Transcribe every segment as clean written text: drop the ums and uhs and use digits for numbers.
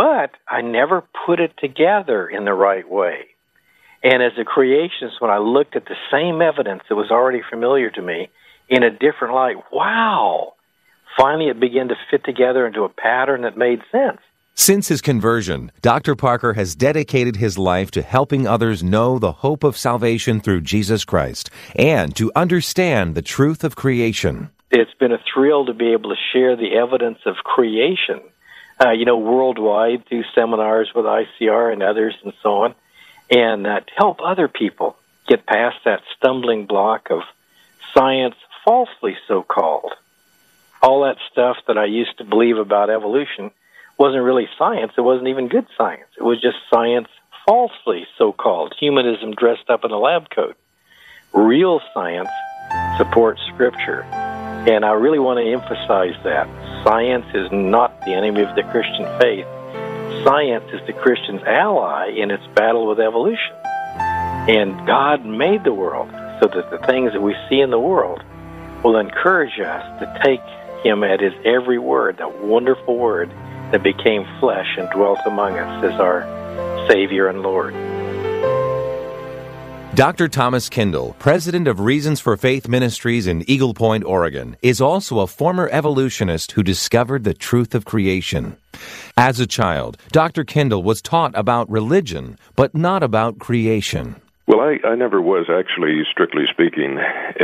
But I never put it together in the right way. And as a creationist, when I looked at the same evidence that was already familiar to me in a different light, wow! Finally it began to fit together into a pattern that made sense. Since his conversion, Dr. Parker has dedicated his life to helping others know the hope of salvation through Jesus Christ and to understand the truth of creation. It's been a thrill to be able to share the evidence of creation, worldwide through seminars with ICR and others and so on, and to help other people get past that stumbling block of science, falsely so-called. All that stuff that I used to believe about evolution wasn't really science. It wasn't even good science. It was just science falsely so-called, humanism dressed up in a lab coat. Real science supports Scripture. And I really want to emphasize that. Science is not the enemy of the Christian faith. Science is the Christian's ally in its battle with evolution. And God made the world so that the things that we see in the world will encourage us to take Him at His every word, that wonderful word that became flesh and dwelt among us as our Savior and Lord. Dr. Thomas Kindle, president of Reasons for Faith Ministries in Eagle Point, Oregon, is also a former evolutionist who discovered the truth of creation. As a child, Dr. Kindle was taught about religion, but not about creation. Well, I never was actually, strictly speaking,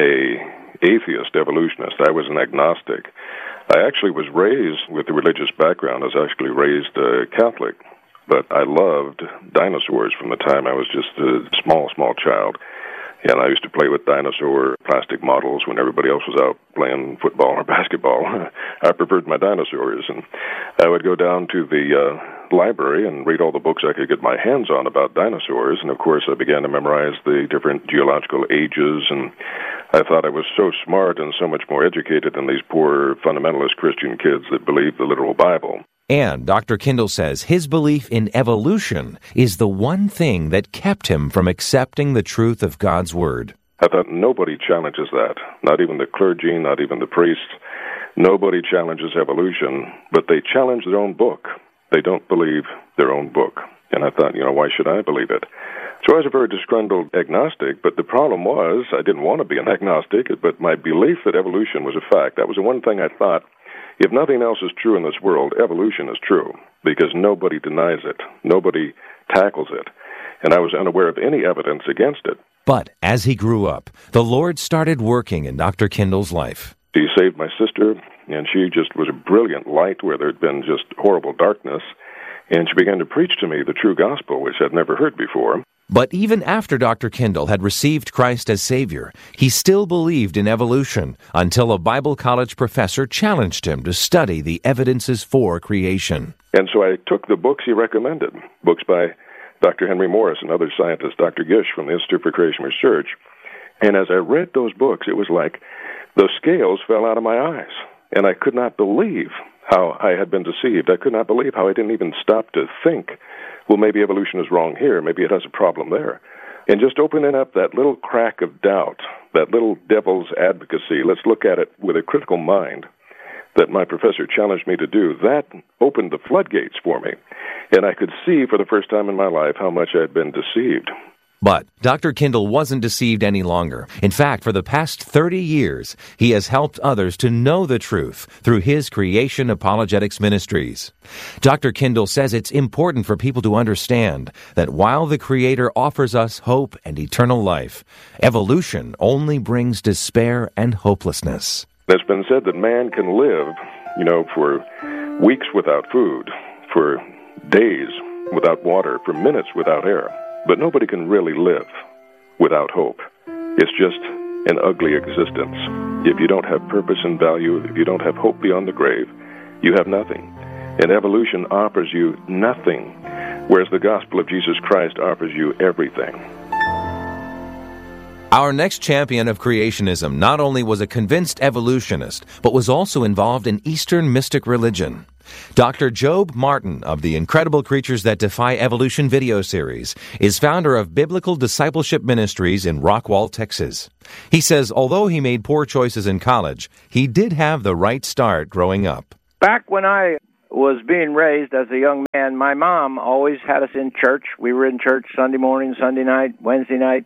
a atheist evolutionist. I was an agnostic. I actually was raised with a religious background. I was actually raised Catholic. But I loved dinosaurs from the time I was just a small child. And I used to play with dinosaur plastic models when everybody else was out playing football or basketball. I preferred my dinosaurs. And I would go down to the library and read all the books I could get my hands on about dinosaurs. And, of course, I began to memorize the different geological ages. And I thought I was so smart and so much more educated than these poor fundamentalist Christian kids that believed the literal Bible. And Dr. Kindle says his belief in evolution is the one thing that kept him from accepting the truth of God's Word. I thought nobody challenges that, not even the clergy, not even the priests. Nobody challenges evolution, but they challenge their own book. They don't believe their own book. And I thought, why should I believe it? So I was a very disgruntled agnostic, but the problem was I didn't want to be an agnostic, but my belief that evolution was a fact, that was the one thing I thought. If nothing else is true in this world, evolution is true, because nobody denies it. Nobody tackles it. And I was unaware of any evidence against it. But as he grew up, the Lord started working in Dr. Kindle's life. He saved my sister, and she just was a brilliant light where there had been just horrible darkness. And she began to preach to me the true gospel, which I'd never heard before. But even after Dr. Kindle had received Christ as Savior, he still believed in evolution until a Bible college professor challenged him to study the evidences for creation. And so I took the books he recommended, books by Dr. Henry Morris and other scientists, Dr. Gish from the Institute for Creation Research. And as I read those books, it was like the scales fell out of my eyes. And I could not believe how I had been deceived. I could not believe how I didn't even stop to think, well, maybe evolution is wrong here. Maybe it has a problem there. And just opening up that little crack of doubt, that little devil's advocacy, let's look at it with a critical mind, that my professor challenged me to do, that opened the floodgates for me. And I could see for the first time in my life how much I had been deceived. But Dr. Kindle wasn't deceived any longer. In fact, for the past 30 years, he has helped others to know the truth through his Creation Apologetics Ministries. Dr. Kindle says it's important for people to understand that while the Creator offers us hope and eternal life, evolution only brings despair and hopelessness. It's been said that man can live, for weeks without food, for days without water, for minutes without air. But nobody can really live without hope. It's just an ugly existence. If you don't have purpose and value, if you don't have hope beyond the grave, you have nothing. And evolution offers you nothing, whereas the gospel of Jesus Christ offers you everything. Our next champion of creationism not only was a convinced evolutionist, but was also involved in Eastern mystic religion. Dr. Job Martin of the Incredible Creatures That Defy Evolution video series is founder of Biblical Discipleship Ministries in Rockwall, Texas. He says although he made poor choices in college, he did have the right start growing up. Back when I was being raised as a young man, my mom always had us in church. We were in church Sunday morning, Sunday night, Wednesday night.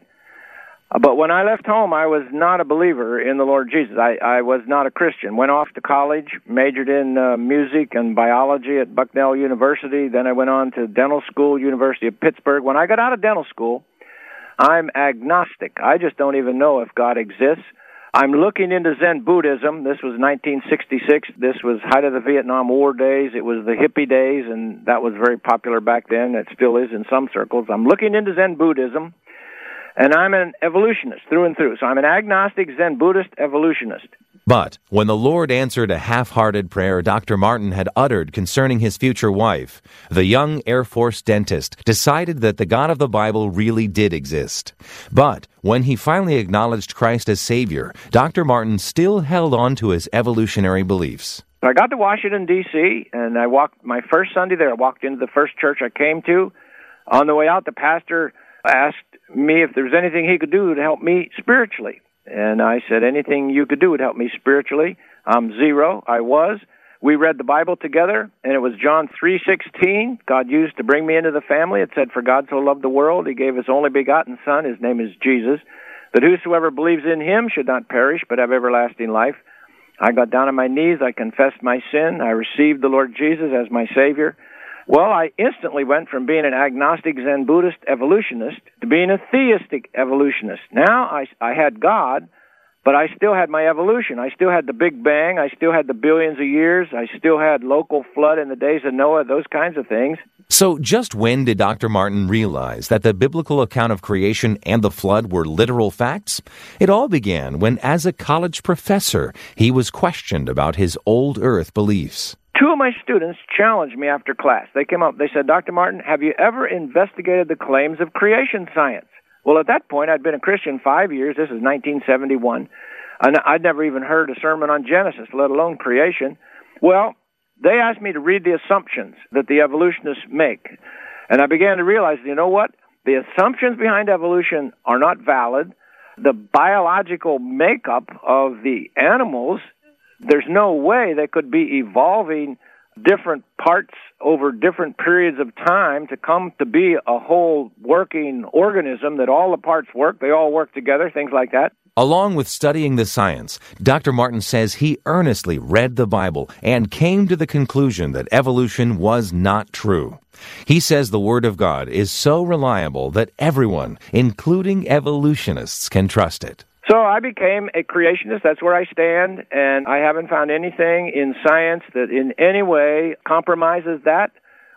But when I left home, I was not a believer in the Lord Jesus. I was not a Christian. Went off to college, majored in music and biology at Bucknell University. Then I went on to dental school, University of Pittsburgh. When I got out of dental school, I'm agnostic. I just don't even know if God exists. I'm looking into Zen Buddhism. This was 1966. This was height of the Vietnam War days. It was the hippie days, and that was very popular back then. It still is in some circles. I'm looking into Zen Buddhism. And I'm an evolutionist through and through. So I'm an agnostic Zen Buddhist evolutionist. But when the Lord answered a half-hearted prayer Dr. Martin had uttered concerning his future wife, the young Air Force dentist decided that the God of the Bible really did exist. But when he finally acknowledged Christ as Savior, Dr. Martin still held on to his evolutionary beliefs. I got to Washington, D.C., and I walked my first Sunday there. I walked into the first church I came to. On the way out, the pastor asked me if there was anything he could do to help me spiritually. And I said, anything you could do would help me spiritually. I'm zero. I was. We read the Bible together, and it was John 3:16 God used to bring me into the family. It said, for God so loved the world, he gave his only begotten Son, his name is Jesus, that whosoever believes in him should not perish, but have everlasting life. I got down on my knees. I confessed my sin. I received the Lord Jesus as my Savior. Well, I instantly went from being an agnostic Zen Buddhist evolutionist to being a theistic evolutionist. Now I had God, but I still had my evolution. I still had the Big Bang. I still had the billions of years. I still had local flood in the days of Noah, those kinds of things. So just when did Dr. Martin realize that the biblical account of creation and the flood were literal facts? It all began when, as a college professor, he was questioned about his old earth beliefs. Two of my students challenged me after class. They came up, they said, Dr. Martin, have you ever investigated the claims of creation science? Well, at that point, I'd been a Christian 5 years. This is 1971. And I'd never even heard a sermon on Genesis, let alone creation. Well, they asked me to read the assumptions that the evolutionists make. And I began to realize, you know what? The assumptions behind evolution are not valid. The biological makeup of the animals, there's no way they could be evolving different parts over different periods of time to come to be a whole working organism that all the parts work, they all work together, things like that. Along with studying the science, Dr. Martin says he earnestly read the Bible and came to the conclusion that evolution was not true. He says the Word of God is so reliable that everyone, including evolutionists, can trust it. So I became a creationist. That's where I stand, and I haven't found anything in science that in any way compromises that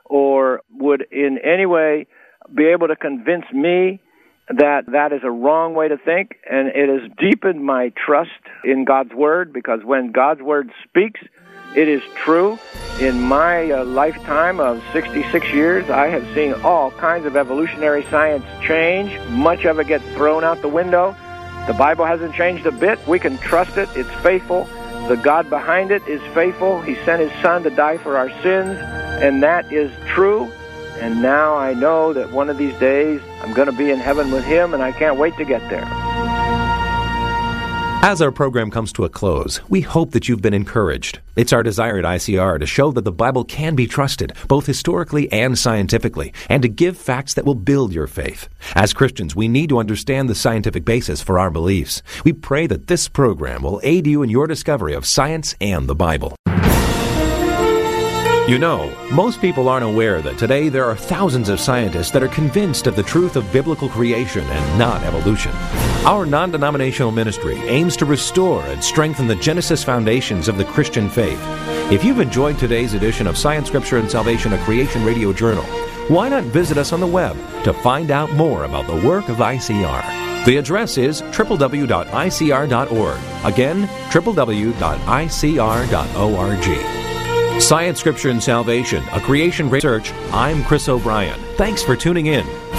or would in any way be able to convince me that that is a wrong way to think, and it has deepened my trust in God's Word, because when God's Word speaks, it is true. In my lifetime of 66 years, I have seen all kinds of evolutionary science change. Much of it gets thrown out the window. The Bible hasn't changed a bit. We can trust it. It's faithful. The God behind it is faithful. He sent His Son to die for our sins, and that is true. And now I know that one of these days I'm going to be in heaven with Him, and I can't wait to get there. As our program comes to a close, we hope that you've been encouraged. It's our desire at ICR to show that the Bible can be trusted, both historically and scientifically, and to give facts that will build your faith. As Christians, we need to understand the scientific basis for our beliefs. We pray that this program will aid you in your discovery of science and the Bible. You know, most people aren't aware that today there are thousands of scientists that are convinced of the truth of biblical creation and not evolution. Our non-denominational ministry aims to restore and strengthen the Genesis foundations of the Christian faith. If you've enjoyed today's edition of Science, Scripture, and Salvation, a Creation Radio Journal, why not visit us on the web to find out more about the work of ICR? The address is www.icr.org. Again, www.icr.org. Science, Scripture, and Salvation, a Creation Research. I'm Chris O'Brien. Thanks for tuning in.